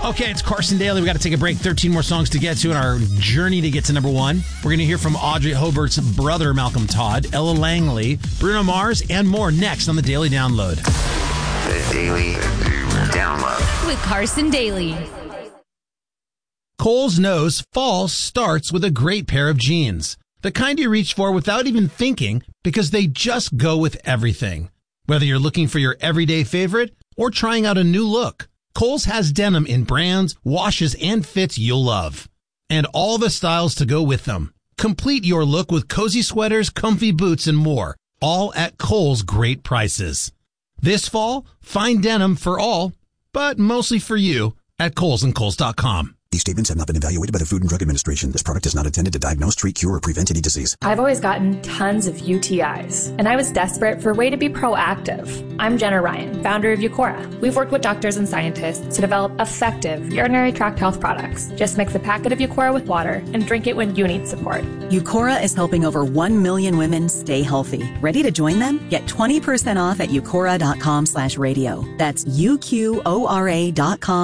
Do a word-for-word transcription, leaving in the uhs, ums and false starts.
Okay, it's Carson Daly. We got to take a break. thirteen more songs to get to in our journey to get to number one. We're going to hear from Audrey Hobart's brother, Malcolm Todd, Ella Langley, Bruno Mars, and more next on the Daily Download. The Daily Download with Carson Daly. Kohl's knows fall starts with a great pair of jeans. The kind you reach for without even thinking because they just go with everything. Whether you're looking for your everyday favorite or trying out a new look, Kohl's has denim in brands, washes, and fits you'll love. And all the styles to go with them. Complete your look with cozy sweaters, comfy boots, and more. All at Kohl's great prices. This fall, find denim for all, but mostly for you, at Kohl's and Kohl's dot com. These statements have not been evaluated by the Food and Drug Administration. This product is not intended to diagnose, treat, cure, or prevent any disease. I've always gotten tons of U T Is, and I was desperate for a way to be proactive. I'm Jenna Ryan, founder of Eucora. We've worked with doctors and scientists to develop effective urinary tract health products. Just mix a packet of Eucora with water and drink it when you need support. Eucora is helping over one million women stay healthy. Ready to join them? Get twenty percent off at eucora dot com slash radio. That's U Q O R A dot com